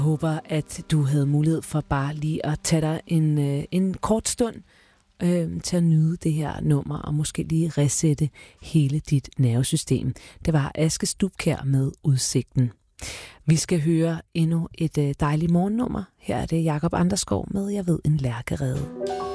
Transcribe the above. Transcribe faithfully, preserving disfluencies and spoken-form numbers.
Jeg håber, at du havde mulighed for bare lige at tage dig en, en kort stund øh, til at nyde det her nummer, og måske lige resette hele dit nervesystem. Det var Aske Stubkjær med Udsigten. Vi skal høre endnu et dejligt morgennummer. Her er det Jakob Anderskov med Jeg ved en lærkerede.